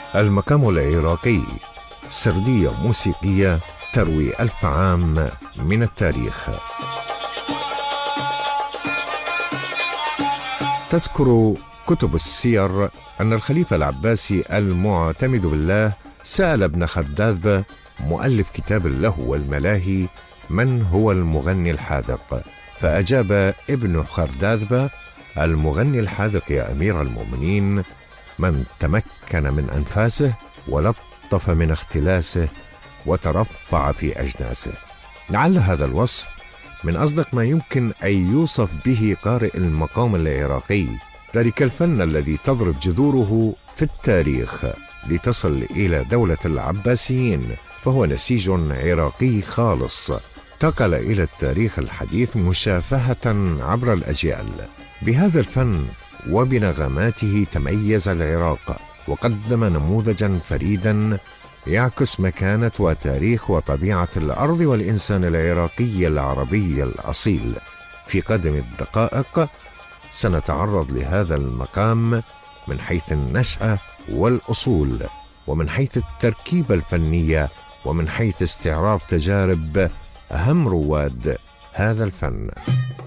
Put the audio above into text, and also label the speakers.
Speaker 1: المقام العراقي، سردية موسيقية تروي 1000 عام من التاريخ. تذكر كتب السير أن الخليفة العباسي المعتمد بالله سأل ابن خرداذبة مؤلف كتاب له والملاهي من هو المغني الحاذق، فأجاب ابن خرداذبة: المغني الحاذق يا أمير المؤمنين من تمكن من أنفاسه ولطف من اختلاسه وترفع في أجناسه. لعل هذا الوصف من أصدق ما يمكن أن يوصف به قارئ المقام العراقي، ذلك الفن الذي تضرب جذوره في التاريخ لتصل إلى دولة العباسيين، فهو نسيج عراقي خالص انتقل إلى التاريخ الحديث مشافهة عبر الأجيال. بهذا الفن وبنغماته تميز العراق وقدم نموذجا فريدا يعكس مكانة وتاريخ وطبيعة الأرض والإنسان العراقي العربي الأصيل. في قادم الدقائق سنتعرض لهذا المقام من حيث النشأة والأصول، ومن حيث التركيبة الفنية، ومن حيث استعراض تجارب أهم رواد هذا الفن.